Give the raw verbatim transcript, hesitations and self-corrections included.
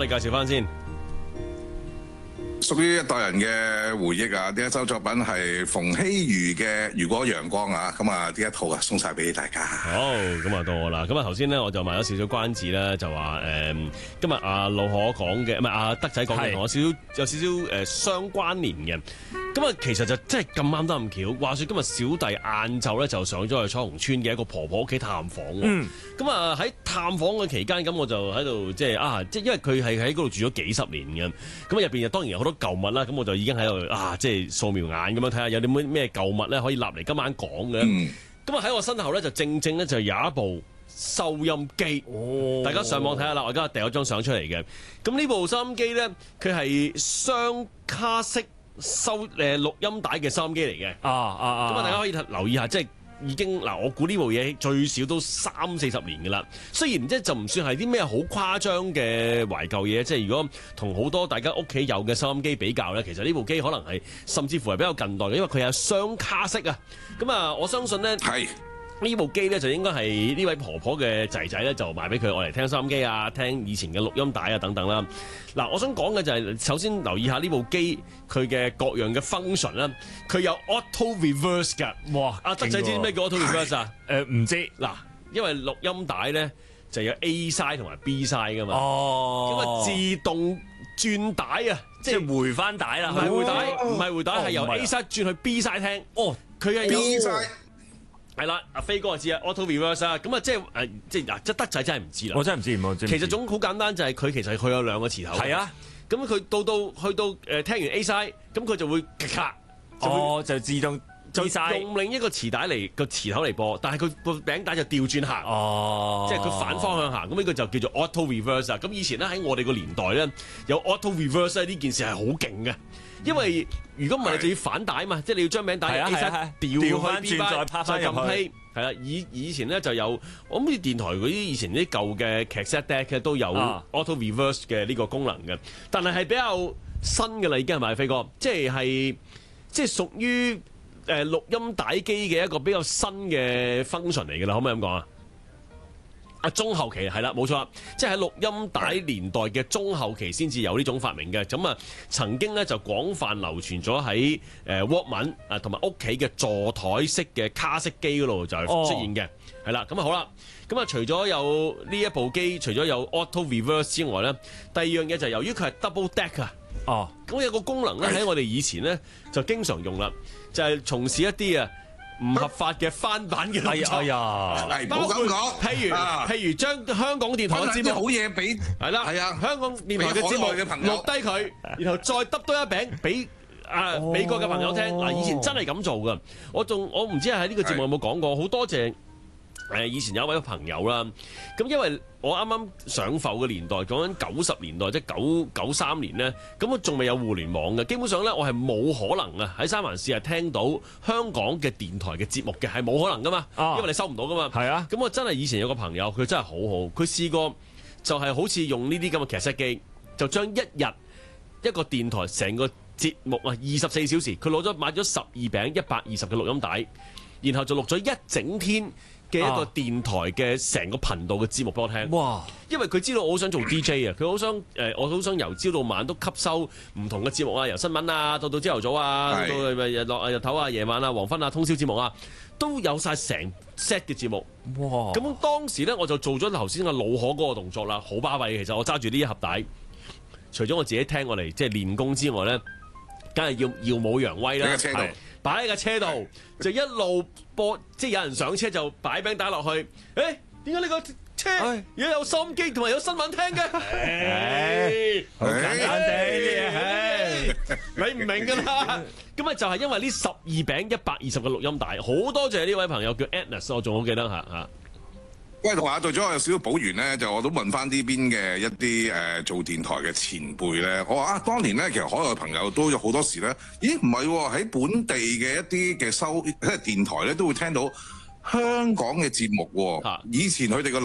哋介紹翻先。 屬於一代人嘅回憶啊！呢一首作品係馮曦妤嘅《如果陽光》啊，咁啊呢一套啊送晒俾大家。 好，咁啊到我啦。咁啊頭先咧我就賣咗少少關子啦，就話誒、嗯、今日阿老可講嘅，唔係阿德仔講嘅，同我少少有少少誒相關聯嘅。咁啊其實就真係咁啱得咁巧。話說今日小弟晏晝咧就上咗去彩虹村嘅一個婆婆屋企探訪。嗯。咁啊喺探訪嘅期間，咁我就喺度即係啊，即係因為佢係喺嗰度住咗幾十年嘅。咁入邊又當然有好多舊物啦，咁我就已經喺度啊，即係掃描眼咁樣睇下有啲咩咩舊物咧可以立嚟今晚講嘅。咁啊喺我身後咧就正正咧就有一部收音機，哦、大家上網睇下啦。我而家掉咗張相出嚟嘅。咁呢部收音機咧，佢係雙卡式收誒錄音帶嘅收音機嚟嘅。啊啊啊！咁啊，大家可以留意下，即係。已經嗱，我估呢部嘢最少都三四十年㗎啦。雖然即係就唔算係啲咩好誇張嘅懷舊嘢，即係如果同好多大家屋企有嘅收音機比較咧，其實呢部機可能係甚至乎係比較近代嘅，因為佢有雙卡式啊。咁啊，我相信咧係。呢部機咧就應該係呢位婆婆嘅仔仔咧就賣俾佢，我嚟聽收音機啊，聽以前嘅錄音帶啊等等啦。嗱，我想講嘅就係首先留意下呢部機佢嘅各樣嘅 function 啦。佢有 auto reverse 㗎。哇！阿德仔知咩叫 auto reverse 啊？誒唔知。嗱，因為錄音帶咧就有 A side 同埋 B side 噶嘛。哦。咁啊自動轉帶啊，即係回翻帶啦。唔係回帶，唔係回帶，係由 A side 轉去 B side 聽。哦。佢係 B side。係啦，阿飛哥就知啊 ，auto reverse 啊，咁啊即係誒，即係嗱，即係德仔真係唔知啦。我真係唔知，唔知。其實總好簡單，就係佢其實佢有兩個磁頭。係啊，咁佢到到去到誒聽完 A side，咁佢就會咔，哦，就自動就用另一個磁帶嚟個磁頭嚟播，但係佢個餅帶就調轉行。哦，即係佢反方向行，咁呢個就叫做 auto reverse 啊。咁以前咧喺我哋個年代咧，有 auto reverse 呢件事係好勁嘅。因為如果唔係你就要反帶嘛，即係你要將餅帶 A side 調翻轉再拍翻入去。係啦，以以前咧就有，我諗啲電台嗰啲以前啲舊嘅 cassette deck 都有 auto reverse 嘅呢個功能嘅，但係係比較新嘅啦，已經係咪飛哥？即係係即係屬於誒錄音帶機嘅一個比較新嘅 function 嚟嘅啦，可唔可以咁講啊？啊，中後期係啦，冇錯，即係喺錄音帶年代嘅中後期先至有呢種發明嘅。咁啊，曾經咧就廣泛流傳咗喺誒 Walkman 啊，同埋屋企嘅座台式嘅卡式機嗰度就係出現嘅。係啦、哦，咁啊好啦，咁啊除咗有呢一部機，除咗有 auto reverse 之外咧，第二樣嘢就係由於佢係 double deck 啊。哦，咁有個功能咧喺我哋以前咧就經常用啦，就係、是、從事一啲啊唔合法嘅翻版嘅動作，哎呀， 冇咁講。 譬如譬如將香港電台嘅節目好嘢俾係啦，係啊，香港電台嘅節目錄低佢，然後再揼多一餅俾啊美國嘅朋友聽。嗱，以前真係咁做噶。我仲我唔知喺呢個節目有冇講過，好多謝誒以前有一位朋友啦。咁因為我啱啱上浮嘅年代，講緊九十年代，即係九九三年咧，咁我仲未有互聯網嘅，基本上咧我係冇可能啊喺三藩市係聽到香港嘅電台嘅節目嘅，係冇可能噶嘛，啊、因為你收唔到噶嘛。係啊，咁我真係以前有個朋友，佢真係好好，佢試過就係好似用呢啲咁嘅卡式機，就將一日一個電台成個節目啊二十四小時，佢攞咗買咗十二餅一百二十嘅錄音帶，然後就錄咗一整天嘅一個電台嘅成個頻道嘅節目俾我聽，哇！因為佢知道我好想做 D J 啊，佢好想誒、呃，我好想由朝到晚都吸收唔同嘅節目啊，由新聞啊，到到朝頭早啊，到日落日頭啊、夜晚啊、黃昏啊、通宵節目啊，都有晒成 set 嘅節目，哇！咁當時咧我就做咗頭先個老可嗰個動作啦，好巴閉。其實我揸住呢一盒帶，除咗我自己聽我嚟即係練功之外咧，梗係要耀武揚威啦。擺喺架車度就一路播，即係有人上車就擺餅帶落去。誒、欸，點解呢個車而家有收音機同埋有新聞聽嘅？誒、欸，好簡單地啲嘢，你唔明㗎啦。咁啊就係因為呢十二餅一百二十個錄音帶，好多謝呢位朋友叫 Agnes， 我仲好記得嚇嚇。 喂，同埋對咗我有少少補完咧，就我都問翻呢邊嘅一啲誒、呃、做電台嘅前輩咧，我話啊，當年咧其實海外嘅朋友都有好多時咧，咦唔係喎，喺本地嘅一啲嘅收即係電台咧都會聽到香港嘅節目喎，以前佢哋個